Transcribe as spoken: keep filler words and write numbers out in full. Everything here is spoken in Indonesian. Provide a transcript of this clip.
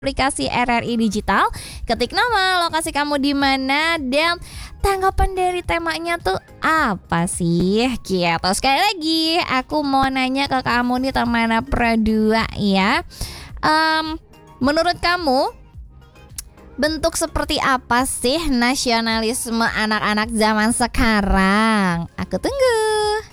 aplikasi R R I Digital, ketik nama, lokasi kamu di mana, dan tanggapan dari temanya tuh apa sih? Gitu. Sekali lagi, aku mau nanya ke kamu nih teman Pro dua ya. Um, menurut kamu, bentuk seperti apa sih nasionalisme anak-anak zaman sekarang? Aku tunggu.